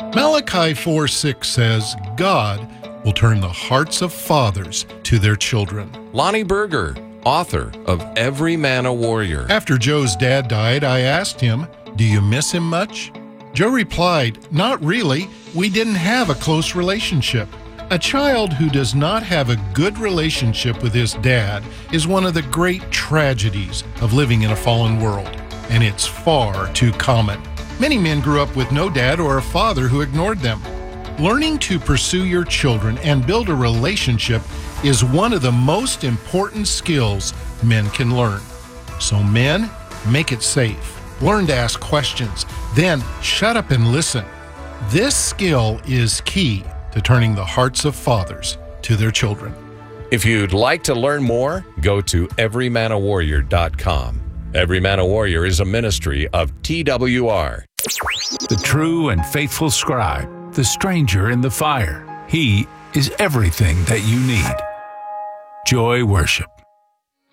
Malachi 4:6 says, God will turn the hearts of fathers to their children. Lonnie Berger, author of Every Man a Warrior. After Joe's dad died, I asked him, do you miss him much? Joe replied, not really. We didn't have a close relationship. A child who does not have a good relationship with his dad is one of the great tragedies of living in a fallen world, and it's far too common. Many men grew up with no dad or a father who ignored them. Learning to pursue your children and build a relationship is one of the most important skills men can learn. So men, make it safe. Learn to ask questions, then shut up and listen. This skill is key to turning the hearts of fathers to their children. If you'd like to learn more, go to everymanawarrior.com. Every Man a Warrior is a ministry of TWR. The true and faithful scribe, the stranger in the fire. He is everything that you need. Joy Worship.